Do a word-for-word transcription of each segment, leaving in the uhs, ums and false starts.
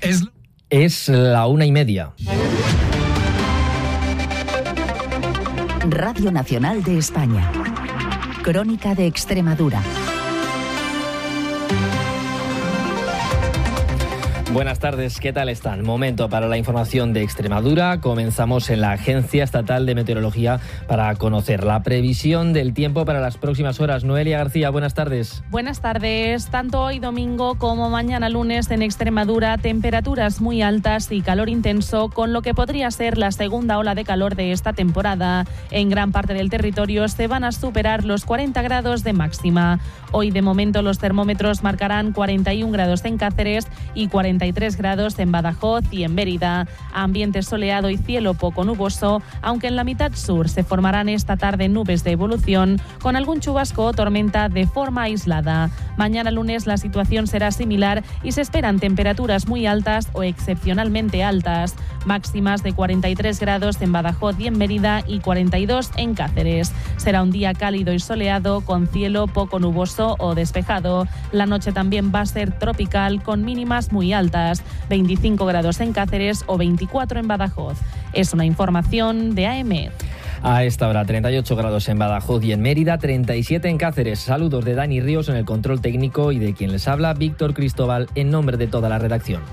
Es, es la una y media. Radio Nacional de España. Crónica de Extremadura. Buenas tardes, ¿qué tal están? Momento para la información de Extremadura. Comenzamos en la Agencia Estatal de Meteorología para conocer la previsión del tiempo para las próximas horas. Noelia García, buenas tardes. Buenas tardes. Tanto hoy domingo como mañana lunes en Extremadura, temperaturas muy altas y calor intenso, con lo que podría ser la segunda ola de calor de esta temporada. En gran parte del territorio se van a superar los cuarenta grados de máxima. Hoy de momento los termómetros marcarán cuarenta y un grados en Cáceres y cuarenta y tres grados en Badajoz y en Mérida. Ambiente soleado y cielo poco nuboso, aunque en la mitad sur se formarán esta tarde nubes de evolución con algún chubasco o tormenta de forma aislada. Mañana lunes la situación será similar y se esperan temperaturas muy altas o excepcionalmente altas, máximas de cuarenta y tres grados en Badajoz y en Mérida y cuarenta y dos en Cáceres. Será un día cálido y soleado con cielo poco nuboso o despejado. La noche también va a ser tropical con mínimas muy altas, veinticinco grados en Cáceres o veinticuatro en Badajoz. Es una información de A M. A esta hora, treinta y ocho grados en Badajoz y en Mérida, treinta y siete en Cáceres. Saludos de Dani Ríos en el control técnico y de quien les habla, Víctor Cristóbal, en nombre de toda la redacción.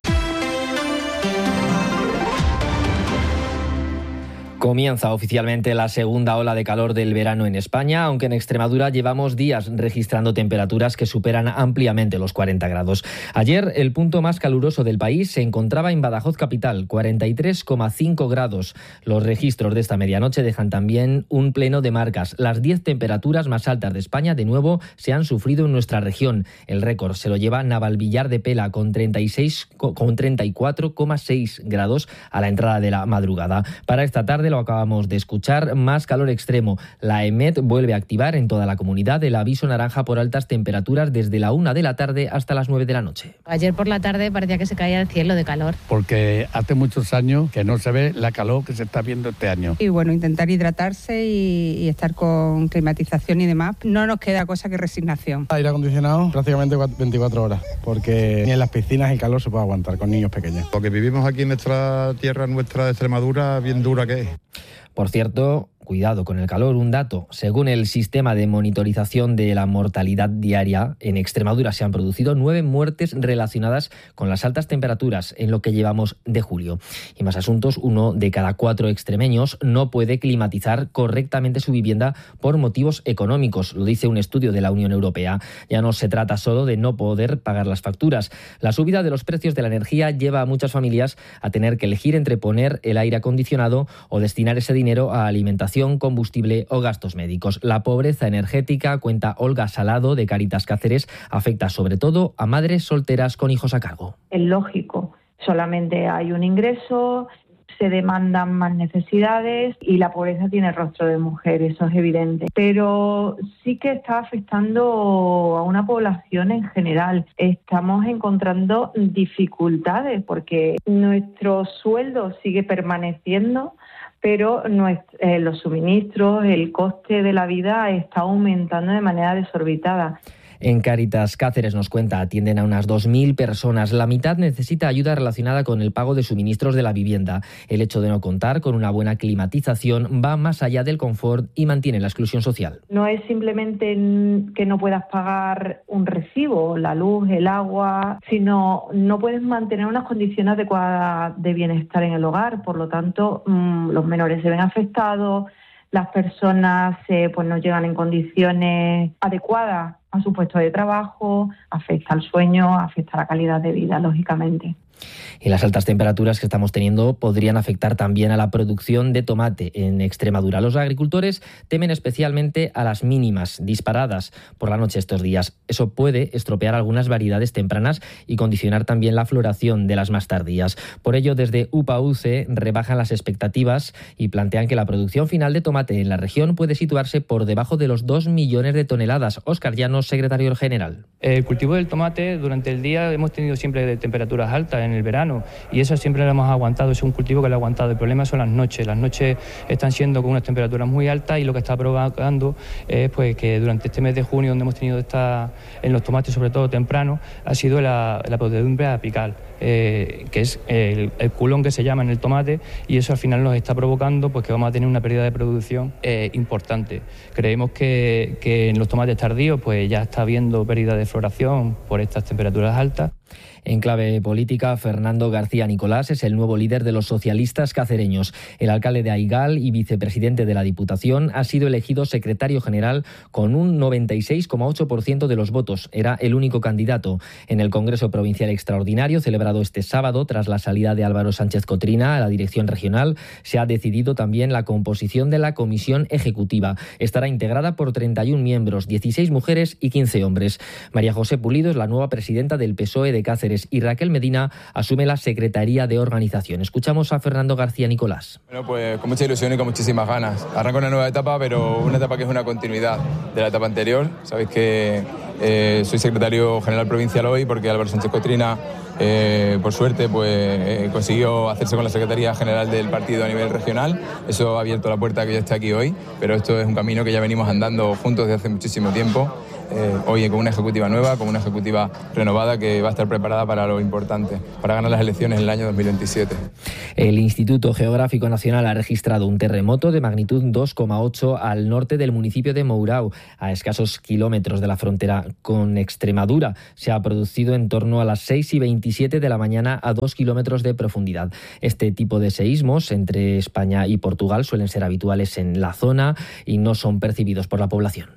Comienza oficialmente la segunda ola de calor del verano en España, aunque en Extremadura llevamos días registrando temperaturas que superan ampliamente los cuarenta grados. Ayer el punto más caluroso del país se encontraba en Badajoz capital, cuarenta y tres coma cinco grados. Los registros de esta medianoche dejan también un pleno de marcas. Las diez temperaturas más altas de España de nuevo se han sufrido en nuestra región. El récord se lo lleva Navalvillar de Pela con treinta y seis, con treinta y cuatro coma seis grados a la entrada de la madrugada. Para esta tarde lo acabamos de escuchar, más calor extremo. La EMET vuelve a activar en toda la comunidad el aviso naranja por altas temperaturas desde la una de la tarde hasta las nueve de la noche. Ayer por la tarde parecía que se caía el cielo de calor. Porque hace muchos años que no se ve la calor que se está viendo este año. Y bueno, intentar hidratarse y, y estar con climatización y demás. No nos queda cosa que resignación. Aire acondicionado prácticamente veinticuatro horas, porque ni en las piscinas el calor se puede aguantar con niños pequeños. Porque vivimos aquí en nuestra tierra, nuestra de Extremadura, bien dura que es. Por cierto, cuidado con el calor, un dato. Según el sistema de monitorización de la mortalidad diaria, en Extremadura se han producido nueve muertes relacionadas con las altas temperaturas en lo que llevamos de julio. Y más asuntos, uno de cada cuatro extremeños no puede climatizar correctamente su vivienda por motivos económicos, lo dice un estudio de la Unión Europea. Ya no se trata solo de no poder pagar las facturas. La subida de los precios de la energía lleva a muchas familias a tener que elegir entre poner el aire acondicionado o destinar ese dinero a alimentación, combustible o gastos médicos. La pobreza energética, cuenta Olga Salado de Cáritas Cáceres, afecta sobre todo a madres solteras con hijos a cargo. Es lógico, solamente hay un ingreso, se demandan más necesidades y la pobreza tiene rostro de mujer, eso es evidente. Pero sí que está afectando a una población en general. Estamos encontrando dificultades porque nuestro sueldo sigue permaneciendo, pero eh, los suministros, el coste de la vida está aumentando de manera desorbitada. En Cáritas Cáceres, nos cuenta, atienden a unas dos mil personas. La mitad necesita ayuda relacionada con el pago de suministros de la vivienda. El hecho de no contar con una buena climatización va más allá del confort y mantiene la exclusión social. No es simplemente que no puedas pagar un recibo, la luz, el agua, sino no puedes mantener unas condiciones adecuadas de bienestar en el hogar. Por lo tanto, mmm, los menores se ven afectados, las personas eh, pues no llegan en condiciones adecuadas a su puesto de trabajo, afecta al sueño, afecta a la calidad de vida, lógicamente. Y las altas temperaturas que estamos teniendo podrían afectar también a la producción de tomate en Extremadura. Los agricultores temen especialmente a las mínimas disparadas por la noche estos días. Eso puede estropear algunas variedades tempranas y condicionar también la floración de las más tardías. Por ello, desde U P A U C E rebajan las expectativas y plantean que la producción final de tomate en la región puede situarse por debajo de los dos millones de toneladas. Óscar Llanos, secretario general. El cultivo del tomate durante el día hemos tenido siempre temperaturas altas en el verano, y eso siempre lo hemos aguantado, es un cultivo que lo ha aguantado. El problema son las noches, las noches están siendo con unas temperaturas muy altas y lo que está provocando es pues que durante este mes de junio, donde hemos tenido esta, en los tomates sobre todo temprano, ha sido la, la podredumbre apical, eh, que es el, el culón que se llama en el tomate, y eso al final nos está provocando pues que vamos a tener una pérdida de producción eh, importante. Creemos que, que en los tomates tardíos pues ya está habiendo pérdida de floración por estas temperaturas altas. En clave política, Fernando García Nicolás es el nuevo líder de los socialistas cacereños. El alcalde de Aigal y vicepresidente de la Diputación ha sido elegido secretario general con un noventa y seis coma ocho por ciento de los votos. Era el único candidato. En el Congreso Provincial Extraordinario, celebrado este sábado tras la salida de Álvaro Sánchez Cotrina a la dirección regional, se ha decidido también la composición de la comisión ejecutiva. Estará integrada por treinta y un miembros, dieciséis mujeres y quince hombres. María José Pulido es la nueva presidenta del P S O E de Cáceres y Raquel Medina asume la Secretaría de Organización. Escuchamos a Fernando García Nicolás. Bueno, pues con mucha ilusión y con muchísimas ganas. Arranca una nueva etapa, pero una etapa que es una continuidad de la etapa anterior. Sabéis que eh, soy secretario general provincial hoy porque Álvaro Sánchez Cotrina, eh, por suerte, pues eh, consiguió hacerse con la Secretaría General del partido a nivel regional. Eso ha abierto la puerta a que yo esté aquí hoy, pero esto es un camino que ya venimos andando juntos desde hace muchísimo tiempo. Eh, hoy con una ejecutiva nueva, con una ejecutiva renovada que va a estar preparada para lo importante, para ganar las elecciones en el año dos mil veintisiete. El Instituto Geográfico Nacional ha registrado un terremoto de magnitud dos coma ocho al norte del municipio de Mourão, a escasos kilómetros de la frontera con Extremadura. Se ha producido en torno a las seis y veintisiete de la mañana a dos kilómetros de profundidad. Este tipo de seísmos entre España y Portugal suelen ser habituales en la zona y no son percibidos por la población.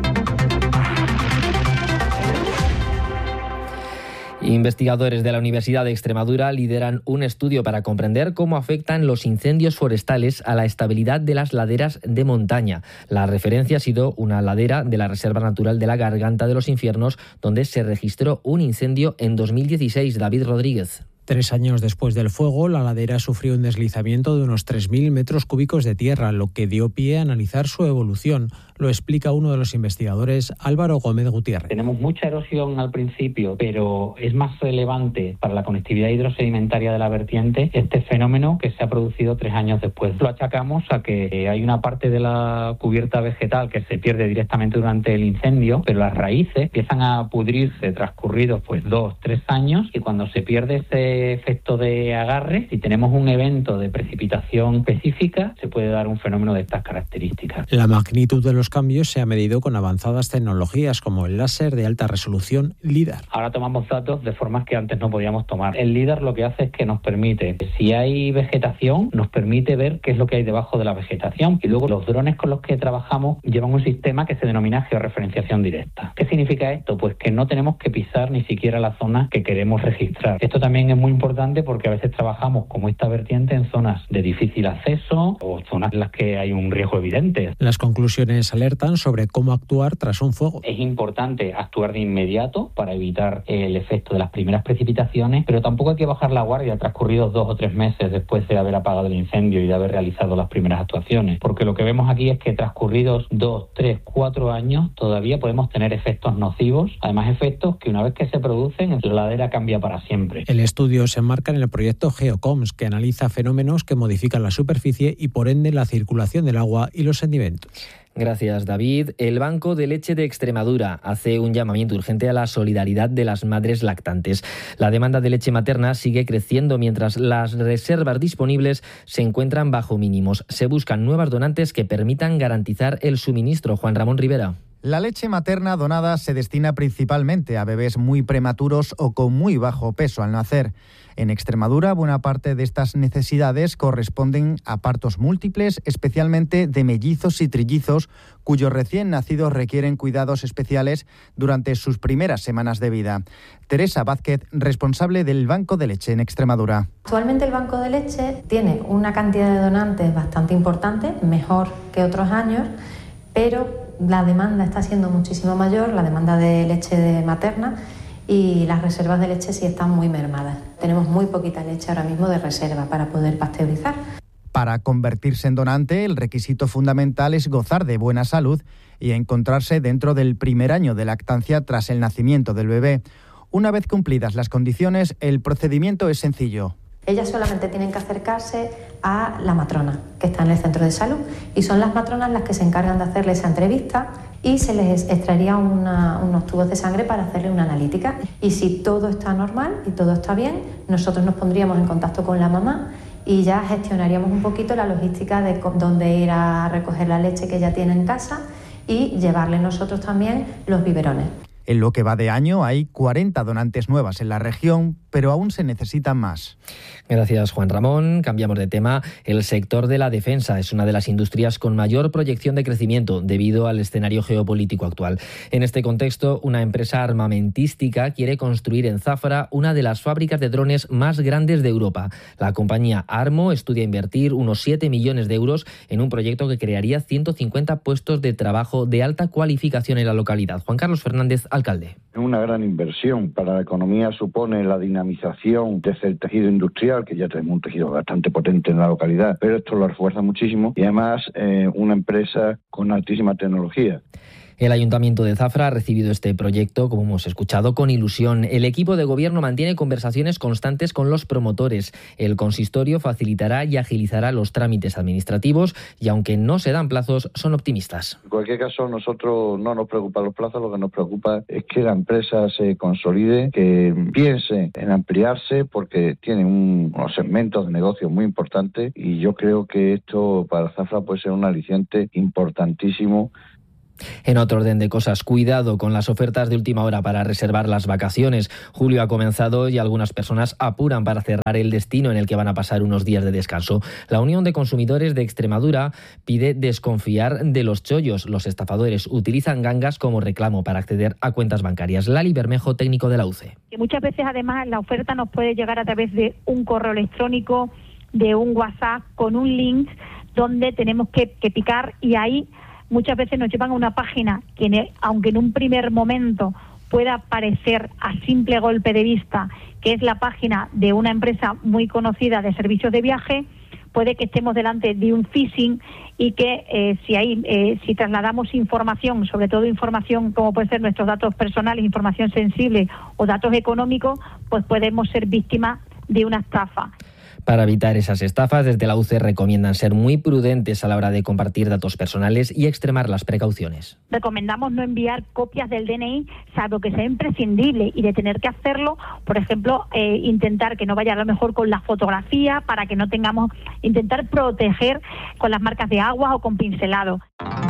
Investigadores de la Universidad de Extremadura lideran un estudio para comprender cómo afectan los incendios forestales a la estabilidad de las laderas de montaña. La referencia ha sido una ladera de la Reserva Natural de la Garganta de los Infiernos, donde se registró un incendio en dos mil dieciséis. David Rodríguez. Tres años después del fuego, la ladera sufrió un deslizamiento de unos tres mil metros cúbicos de tierra, lo que dio pie a analizar su evolución. Lo explica uno de los investigadores, Álvaro Gómez Gutiérrez. Tenemos mucha erosión al principio, pero es más relevante para la conectividad hidrosedimentaria de la vertiente este fenómeno que se ha producido tres años después. Lo achacamos a que hay una parte de la cubierta vegetal que se pierde directamente durante el incendio, pero las raíces empiezan a pudrirse transcurridos pues dos, tres años, y cuando se pierde ese efecto de agarre, si tenemos un evento de precipitación específica, se puede dar un fenómeno de estas características. La magnitud de los cambios se ha medido con avanzadas tecnologías como el láser de alta resolución LIDAR. Ahora tomamos datos de formas que antes no podíamos tomar. El LIDAR lo que hace es que nos permite, si hay vegetación, nos permite ver qué es lo que hay debajo de la vegetación, y luego los drones con los que trabajamos llevan un sistema que se denomina georreferenciación directa. ¿Qué significa esto? Pues que no tenemos que pisar ni siquiera la zona que queremos registrar. Esto también es muy importante porque a veces trabajamos como esta vertiente en zonas de difícil acceso o zonas en las que hay un riesgo evidente. Las conclusiones alertan sobre cómo actuar tras un fuego. Es importante actuar de inmediato para evitar el efecto de las primeras precipitaciones, pero tampoco hay que bajar la guardia transcurridos dos o tres meses después de haber apagado el incendio y de haber realizado las primeras actuaciones, porque lo que vemos aquí es que transcurridos dos, tres, cuatro años todavía podemos tener efectos nocivos, además efectos que una vez que se producen la ladera cambia para siempre. El estudio se enmarca en el proyecto GeoComs, que analiza fenómenos que modifican la superficie y por ende la circulación del agua y los sedimentos. Gracias, David. El Banco de Leche de Extremadura hace un llamamiento urgente a la solidaridad de las madres lactantes. La demanda de leche materna sigue creciendo mientras las reservas disponibles se encuentran bajo mínimos. Se buscan nuevas donantes que permitan garantizar el suministro. Juan Ramón Rivera. La leche materna donada se destina principalmente a bebés muy prematuros o con muy bajo peso al nacer. En Extremadura, buena parte de estas necesidades corresponden a partos múltiples, especialmente de mellizos y trillizos, cuyos recién nacidos requieren cuidados especiales durante sus primeras semanas de vida. Teresa Vázquez, responsable del Banco de Leche en Extremadura. Actualmente el Banco de Leche tiene una cantidad de donantes bastante importante, mejor que otros años, pero la demanda está siendo muchísimo mayor, la demanda de leche materna, y las reservas de leche sí están muy mermadas. Tenemos muy poquita leche ahora mismo de reserva para poder pasteurizar. Para convertirse en donante, el requisito fundamental es gozar de buena salud y encontrarse dentro del primer año de lactancia tras el nacimiento del bebé. Una vez cumplidas las condiciones, el procedimiento es sencillo. Ellas solamente tienen que acercarse a la matrona, que está en el centro de salud, y son las matronas las que se encargan de hacerle esa entrevista y se les extraería una, unos tubos de sangre para hacerle una analítica. Y si todo está normal y todo está bien, nosotros nos pondríamos en contacto con la mamá y ya gestionaríamos un poquito la logística de dónde ir a recoger la leche que ella tiene en casa y llevarle nosotros también los biberones. En lo que va de año hay cuarenta donantes nuevas en la región, pero aún se necesitan más. Gracias, Juan Ramón. Cambiamos de tema. El sector de la defensa es una de las industrias con mayor proyección de crecimiento debido al escenario geopolítico actual. En este contexto, una empresa armamentística quiere construir en Zafra una de las fábricas de drones más grandes de Europa. La compañía Armo estudia invertir unos siete millones de euros en un proyecto que crearía ciento cincuenta puestos de trabajo de alta cualificación en la localidad. Juan Carlos Fernández, alcalde. Es una gran inversión. Para la economía supone la dinamización desde el tejido industrial, que ya tenemos un tejido bastante potente en la localidad, pero esto lo refuerza muchísimo y además eh, una empresa con altísima tecnología. El Ayuntamiento de Zafra ha recibido este proyecto, como hemos escuchado, con ilusión. El equipo de gobierno mantiene conversaciones constantes con los promotores. El consistorio facilitará y agilizará los trámites administrativos y, aunque no se dan plazos, son optimistas. En cualquier caso, nosotros no nos preocupan los plazos, lo que nos preocupa es que la empresa se consolide, que piense en ampliarse, porque tiene un, unos segmentos de negocio muy importantes y yo creo que esto para Zafra puede ser un aliciente importantísimo. En otro orden de cosas, cuidado con las ofertas de última hora para reservar las vacaciones. Julio ha comenzado y algunas personas apuran para cerrar el destino en el que van a pasar unos días de descanso. La Unión de Consumidores de Extremadura pide desconfiar de los chollos. Los estafadores utilizan gangas como reclamo para acceder a cuentas bancarias. Lali Bermejo, técnico de la U C E. Que muchas veces, además, la oferta nos puede llegar a través de un correo electrónico, de un WhatsApp, con un link donde tenemos que, que picar y ahí muchas veces nos llevan a una página que, aunque en un primer momento pueda parecer a simple golpe de vista que es la página de una empresa muy conocida de servicios de viaje, puede que estemos delante de un phishing y que eh, si ahí eh, si trasladamos información, sobre todo información como puede ser nuestros datos personales, información sensible o datos económicos, pues podemos ser víctimas de una estafa. Para evitar esas estafas, desde la U C E recomiendan ser muy prudentes a la hora de compartir datos personales y extremar las precauciones. Recomendamos no enviar copias del D N I, salvo que sea imprescindible, y de tener que hacerlo, por ejemplo, eh, intentar que no vaya a lo mejor con la fotografía, para que no tengamos, intentar proteger con las marcas de agua o con pincelado.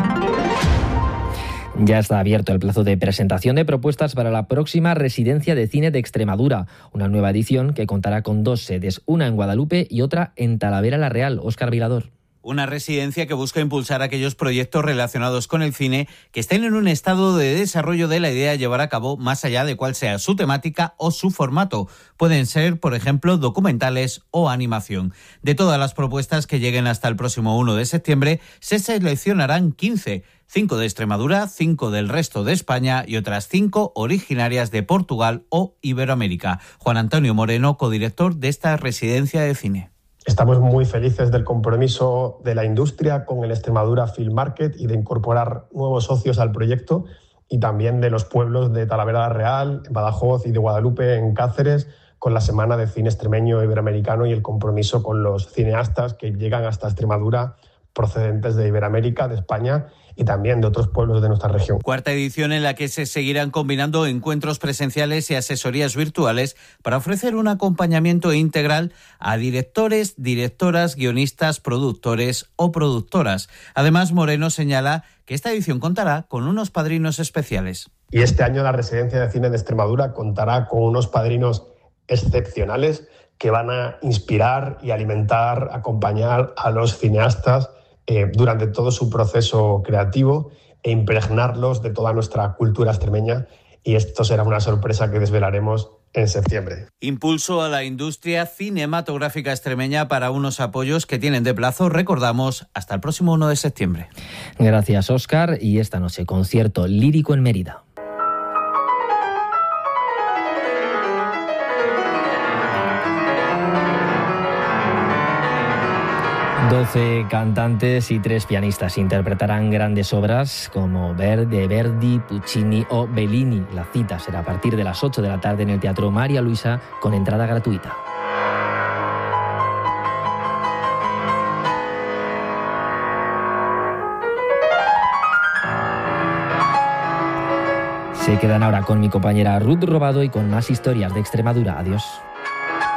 Ya está abierto el plazo de presentación de propuestas para la próxima Residencia de Cine de Extremadura, una nueva edición que contará con dos sedes, una en Guadalupe y otra en Talavera la Real. Óscar Vilador. Una residencia que busca impulsar aquellos proyectos relacionados con el cine que estén en un estado de desarrollo de la idea de llevar a cabo, más allá de cuál sea su temática o su formato. Pueden ser, por ejemplo, documentales o animación. De todas las propuestas que lleguen hasta el próximo uno de septiembre, se seleccionarán quince. Cinco de Extremadura, cinco del resto de España y otras cinco originarias de Portugal o Iberoamérica. Juan Antonio Moreno, codirector de esta residencia de cine. Estamos muy felices del compromiso de la industria con el Extremadura Film Market y de incorporar nuevos socios al proyecto, y también de los pueblos de Talavera la Real, Badajoz y de Guadalupe en Cáceres, con la Semana de Cine Extremeño Iberoamericano y el compromiso con los cineastas que llegan hasta Extremadura procedentes de Iberoamérica, de España y también de otros pueblos de nuestra región. Cuarta edición en la que se seguirán combinando encuentros presenciales y asesorías virtuales para ofrecer un acompañamiento integral a directores, directoras, guionistas, productores o productoras. Además, Moreno señala que esta edición contará con unos padrinos especiales. Y este año la Residencia de Cine de Extremadura contará con unos padrinos excepcionales que van a inspirar y alimentar, acompañar a los cineastas Eh, durante todo su proceso creativo e impregnarlos de toda nuestra cultura extremeña, y esto será una sorpresa que desvelaremos en septiembre. Impulso a la industria cinematográfica extremeña para unos apoyos que tienen de plazo, recordamos, hasta el próximo uno de septiembre. Gracias, Óscar. Y esta noche, concierto lírico en Mérida. doce cantantes y tres pianistas interpretarán grandes obras como de Verdi, Puccini o Bellini. La cita será a partir de las ocho de la tarde en el Teatro María Luisa con entrada gratuita. Se quedan ahora con mi compañera Ruth Robado y con más historias de Extremadura. Adiós.